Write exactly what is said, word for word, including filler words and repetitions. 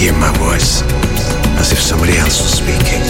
hear my voice as if somebody else was speaking.